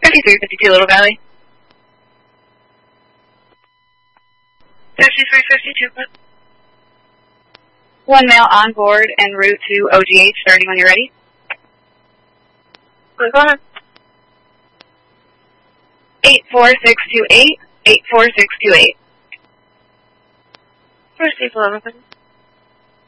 5352 Little Valley. 5352. One male on board en route to OGH, starting when you're ready. Go ahead. 84628, 84628. First people, everything.